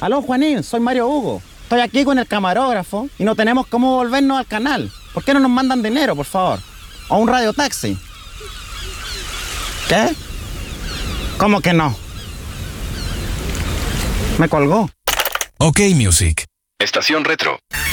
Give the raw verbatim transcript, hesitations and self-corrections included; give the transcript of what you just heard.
Aló, Juanín, soy Mario Hugo. Estoy aquí con el camarógrafo y no tenemos cómo volvernos al canal. ¿Por qué no nos mandan dinero, por favor? O un radiotaxi. ¿Qué? ¿Cómo que no? Me colgó. Ok Music. Estación Retro.